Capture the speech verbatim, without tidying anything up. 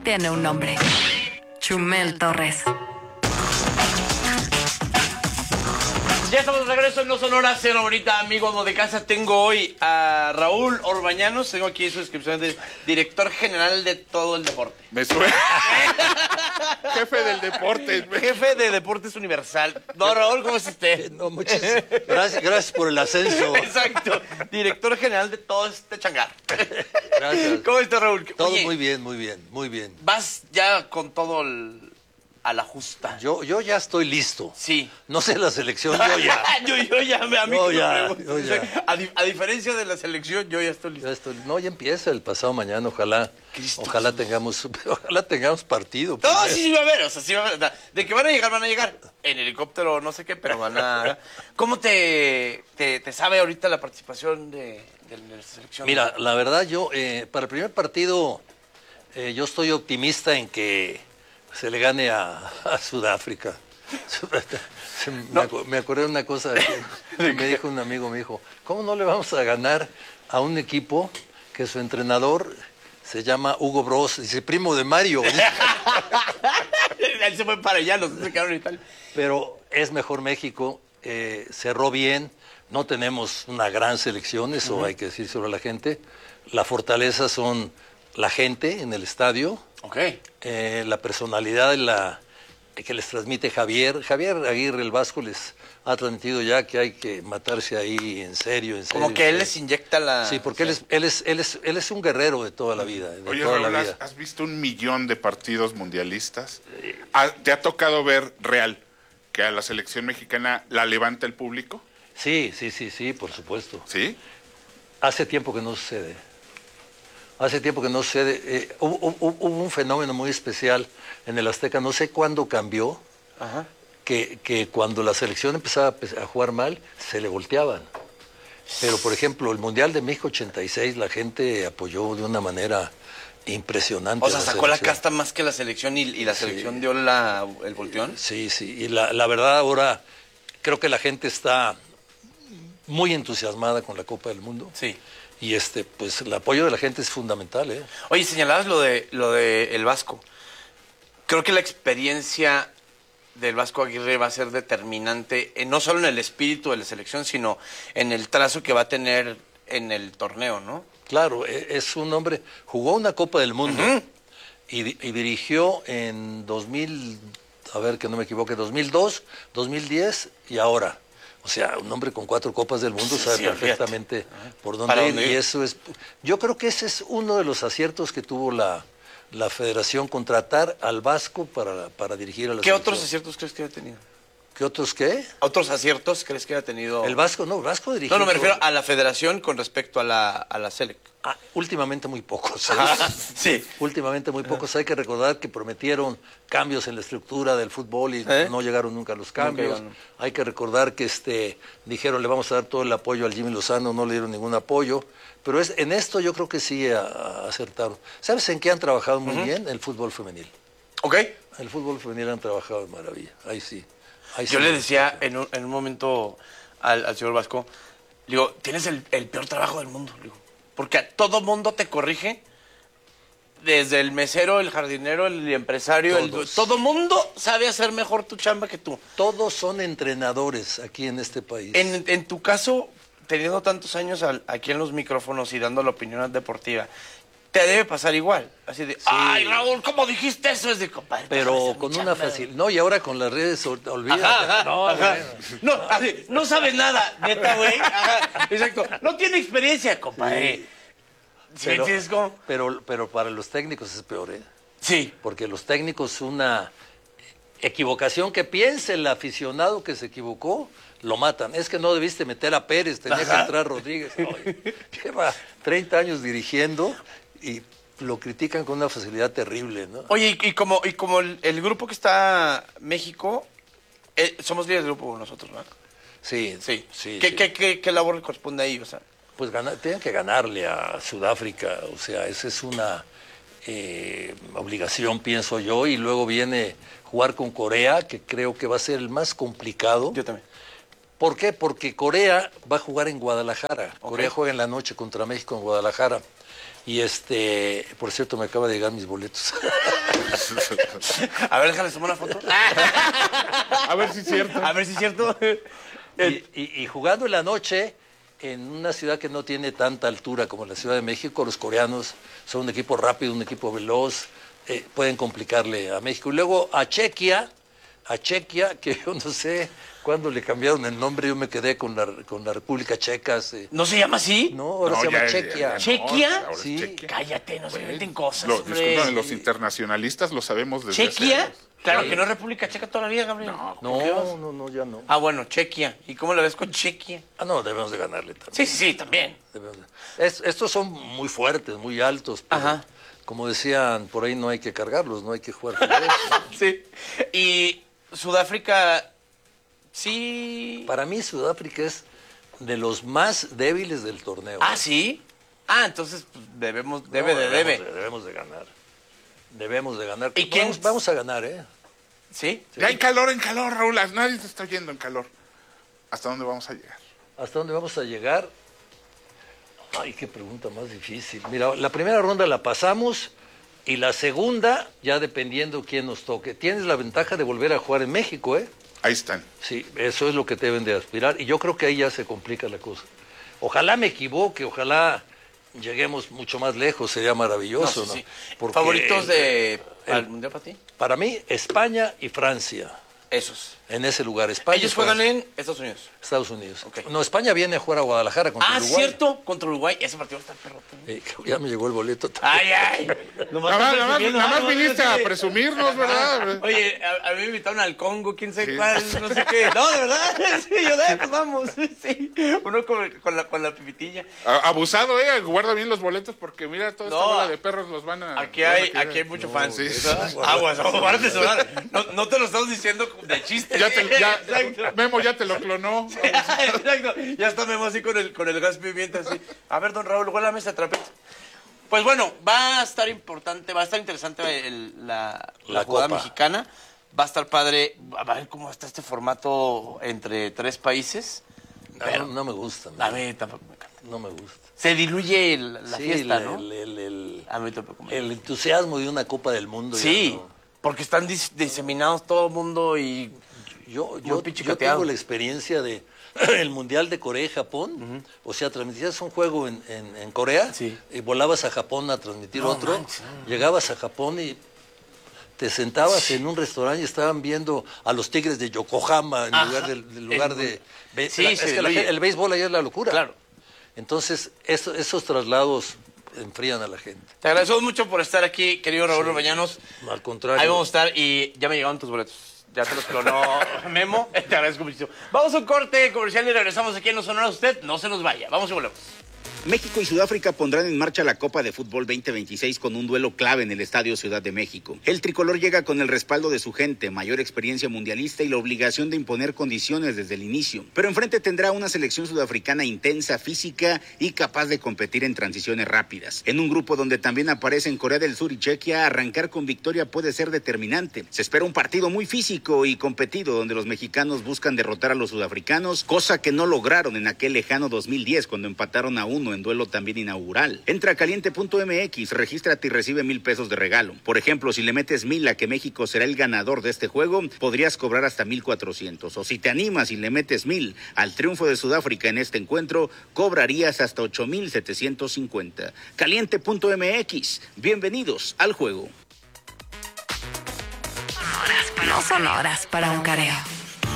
tiene un nombre. Chumel Torres. Ya estamos de regreso en No Sonora Cero. Ahorita, amigos de casa, tengo hoy a Raúl Orbañanos. Tengo aquí su descripción de director general de todo el deporte. Me suena. Jefe del deporte. Jefe de Deportes Universal. No, Raúl, ¿cómo es usted? No, muchas gracias, gracias por el ascenso. Exacto. Director general de todo este changar. Gracias. ¿Cómo está, Raúl? Todo Oye, muy bien, muy bien, muy bien. vas ya con todo el... a la justa. Yo, yo ya estoy listo. Sí. No sé la selección, yo ya. yo, yo ya, me- a mí Yo que me ya, preguntes, yo ya. A, di- a diferencia de la selección, yo ya estoy listo. Ya estoy- no, ya empieza el pasado mañana, ojalá. Cristo Ojalá Jesús. tengamos, ojalá tengamos partido. No, primero. sí, sí va a haber, o sea, sí va a haber. O sea, de que van a llegar, van a llegar. En helicóptero, no sé qué, pero van a... ¿Cómo te, te, te sabe ahorita la participación de, de la selección? Mira, la verdad yo, eh, para el primer partido, eh, yo estoy optimista en que se le gane a, a Sudáfrica. Se- me, No. acu- me acordé de una cosa que me dijo un amigo, me dijo, ¿cómo no le vamos a ganar a un equipo que su entrenador se llama Hugo Bros, dice, primo de Mario? Él se fue para allá, los otros se quedaron y tal. Pero es mejor México, eh, cerró bien, no tenemos una gran selección, eso uh-huh. hay que decir sobre la gente. La fortaleza son la gente en el estadio, Ok. eh, la personalidad la, que les transmite Javier. Javier Aguirre, el Vasco, les ha transmitido ya que hay que matarse ahí en serio, en serio. Como que en él serio. les inyecta la... Sí, porque él es, él, es, él, es, él es un guerrero de toda la vida. De Oye, toda Raúl, la ¿has, vida. has visto un millón de partidos mundialistas? ¿Ha- ¿Te ha tocado ver real que a la selección mexicana la levanta el público? Sí, sí, sí, sí, por supuesto. ¿Sí? Hace tiempo que no sucede. Hace tiempo que no sucede. Eh, hubo, hubo- hubo un fenómeno muy especial en el Azteca, no sé cuándo cambió, Ajá. que, que cuando la selección empezaba a pe- a jugar mal, se le volteaban. Pero, por ejemplo, el Mundial de México ochenta y seis, la gente apoyó de una manera impresionante. O sea, a sacó la selección. casta más que la selección y, y la selección dio la, el volteón. Sí, sí, y la, la verdad ahora creo que la gente está muy entusiasmada con la Copa del Mundo. Sí. Y este, pues el apoyo de la gente es fundamental, ¿eh? Oye, señalabas lo de lo de el Vasco. Creo que la experiencia del Vasco Aguirre va a ser determinante, eh, no solo en el espíritu de la selección, sino en el trazo que va a tener en el torneo, ¿no? Claro, e- es un hombre, jugó una Copa del Mundo Ujú. y, di- y dirigió en dos mil, a ver que no me equivoque, dos mil dos, dos mil diez y ahora. O sea, un hombre con cuatro Copas del Mundo Sí, sabe sí, perfectamente por Para dónde ir. dónde Y ir. eso es, yo creo que ese es uno de los aciertos que tuvo la, la federación, contratar al Vasco para, para dirigir a la ¿Qué selección. otros aciertos crees que haya tenido? ¿Qué otros qué? ¿Otros aciertos crees que haya tenido? El Vasco, no, el Vasco dirigió. No, no, me todo. refiero a la federación con respecto a la, a la Selec. Ah, últimamente muy pocos. ¿sabes? Sí. Últimamente muy pocos. Hay que recordar que prometieron cambios en la estructura del fútbol y ¿Eh? no llegaron nunca los cambios. llegaron. Hay que recordar que este dijeron le vamos a dar todo el apoyo al Jimmy Lozano, no le dieron ningún apoyo. Pero es, en esto yo creo que sí a- a- acertaron. ¿Sabes en qué han trabajado muy bien? El fútbol femenil. ¿Ok? El fútbol femenil han trabajado de maravilla. Ahí sí. Ahí sí Yo le me decía gusta. en un, en un momento al, al señor Vasco, le digo, tienes el, el peor trabajo del mundo, le digo, porque a todo mundo te corrige, desde el mesero, el jardinero, el empresario, el, Todos. todo mundo sabe hacer mejor tu chamba que tú. Todos son entrenadores aquí en este país. En, en tu caso, teniendo tantos años al- aquí en los micrófonos y dando la opinión deportiva, te debe pasar igual. Así de, ay, Raúl, ¿cómo dijiste eso? Es de compadre. Pero déjame hacer con mi una chamba". facilidad. No, y ahora con las redes, ol- olvídate. Ajá, ajá, no, ajá. bueno. No, así, no sabes nada, neta, güey. Ajá, exacto. No tiene experiencia, compadre. ¿Sí me Pero, entiendes cómo? pero, pero para los técnicos es peor, ¿eh? Sí. Porque los técnicos una equivocación que piense el aficionado que se equivocó, lo matan. Es que no debiste meter a Pérez, tenía Ajá. que entrar Rodríguez. Ay, lleva treinta años dirigiendo y lo critican con una facilidad terrible, ¿no? Oye, y, y como, y como el, el grupo que está México, eh, somos líderes de grupo nosotros, ¿no? Sí, Sí. sí. ¿Qué, sí. qué, qué, qué labor le corresponde ahí? O sea, Pues gana- tienen que ganarle a Sudáfrica, o sea, esa es una eh, obligación, pienso yo, y luego viene jugar con Corea, que creo que va a ser el más complicado. yo también. ¿Por qué? Porque Corea va a jugar en Guadalajara. Ok. Corea juega en la noche contra México en Guadalajara. Y este, por cierto, me acaba de llegar mis boletos. A ver, déjale tomar una foto. A ver si es cierto. A ver si es cierto. y, y, y jugando en la noche, en una ciudad que no tiene tanta altura como la Ciudad de México, los coreanos son un equipo rápido, un equipo veloz, eh, pueden complicarle a México. Y luego a Chequia, a Chequia, que yo no sé cuándo le cambiaron el nombre, yo me quedé con la, con la República Checa. Se... ¿No se llama así? No, ahora No, se llama ya- Chequia. ya- ya no, ¿Chequia? ahora es Sí. Chequia. Cállate, no se inventen cosas, Lo- hombre. discúlpame, los internacionalistas lo sabemos desde hace ¿Chequia? años. Claro Sí. que no es República Checa todavía, Gabriel. No. No, no, no, ya no. Ah, bueno, Chequia. ¿Y cómo lo ves con Chequia? Ah, no, debemos de ganarle también. Sí, sí, sí, también. Debemos de- Es- estos son muy fuertes, muy altos, pero Ajá. como decían, por ahí no hay que cargarlos, no hay que jugar con ellos. Sí. Y Sudáfrica, sí. Para mí Sudáfrica es de los más débiles del torneo. Ah, sí. Ah, entonces pues, debemos, debe No, de debemos debe. de- Debemos de ganar. Debemos de ganar. ¿Y quién? Vamos, vamos a ganar, ¿eh? ¿Sí? Ya hay calor en calor, Raúl. Nadie te está oyendo en calor. ¿Hasta dónde vamos a llegar? ¿Hasta dónde vamos a llegar? Ay, qué pregunta más difícil. Mira, la primera ronda la pasamos y la segunda, ya dependiendo quién nos toque. Tienes la ventaja de volver a jugar en México, ¿eh? Ahí están. Sí, eso es lo que deben de aspirar y yo creo que ahí ya se complica la cosa. Ojalá me equivoque, ojalá lleguemos mucho más lejos, sería maravilloso, No, ¿no? sí, sí. Porque ¿Favoritos de el- al Mundial para ti? Para mí, España y Francia, Esos. en ese lugar. España Ellos y juegan Francia. en Estados Unidos. Estados Unidos. Ok. No, España viene a jugar a Guadalajara contra Ah, Uruguay. cierto, contra Uruguay. Ese partido está perro. Eh, ya me llegó el boleto. Ay, ay. Nomás Nada más, estás nada más- presumiendo nada más algo, viniste no a sé. presumirnos, ¿verdad? Oye, a, a mí me invitaron al Congo, quién sabe Sí. cuál, no sé qué. No, de verdad. Sí, yo de pues vamos. Sí. Uno con, con la, con la pipitilla. A- Abusado, ¿eh? Guarda bien los boletos porque mira, toda esta No. bola de perros los van a... Aquí los van a hay, querer. aquí hay mucho No, fans. sí. Aguas, aguas, no, no te lo estamos diciendo de chiste. Ya te, ya, Exacto. Memo ya te lo clonó. Exacto. Ya está Memo así con el, con el gas pimienta así. A ver, don Raúl, huélame esta trapeta. Pues bueno, va a estar importante, va a estar interesante el- la, la, La jugada Copa. mexicana. Va a estar padre, a ver cómo está este formato entre tres países. No, Pero, no me gusta. a me- mí tampoco me encanta. No me gusta. Se diluye el- la Sí, fiesta, el, ¿no? el- el- el- A mí tampoco me el entusiasmo de una Copa del Mundo. ya Sí, no. porque están dis- diseminados todo el mundo y... Yo, Muy yo, yo pichicateado. tengo la experiencia de el Mundial de Corea y Japón. O sea, transmitías un juego en, en, en Corea Sí. y volabas a Japón a transmitir No otro. manches, no. Llegabas a Japón y te sentabas en un restaurante y estaban viendo a los Tigres de Yokohama en Ajá. lugar, del, del lugar El- de... ve- Sí, la- se es que la diluye. gente- el béisbol allá es la locura. Claro. Entonces, eso- esos traslados enfrían a la gente. Te agradecemos mucho por estar aquí, querido Raúl Orbañanos. Al contrario. Ahí vamos a estar y ya me llegaron tus boletos. Ya te los clonó Memo. Te agradezco muchísimo. Vamos a un corte comercial y regresamos aquí en Los Sonora. Usted no se nos vaya. Vamos y volvemos. México y Sudáfrica pondrán en marcha la Copa de Fútbol veinte veintiséis con un duelo clave en el Estadio Ciudad de México. El tricolor llega con el respaldo de su gente, mayor experiencia mundialista y la obligación de imponer condiciones desde el inicio. Pero enfrente tendrá una selección sudafricana intensa, física y capaz de competir en transiciones rápidas. En un grupo donde también aparecen Corea del Sur y Chequia, arrancar con victoria puede ser determinante. Se espera un partido muy físico y competido donde los mexicanos buscan derrotar a los sudafricanos, cosa que no lograron en aquel lejano dos mil diez cuando empataron a uno en duelo también inaugural. Entra a caliente punto m x, regístrate y recibe mil pesos de regalo. Por ejemplo, si le metes mil a que México será el ganador de este juego, podrías cobrar hasta mil cuatrocientos. O si te animas y le metes mil al triunfo de Sudáfrica en este encuentro, cobrarías hasta ocho mil setecientos cincuenta. caliente punto m x. Bienvenidos al juego. No son horas para un careo.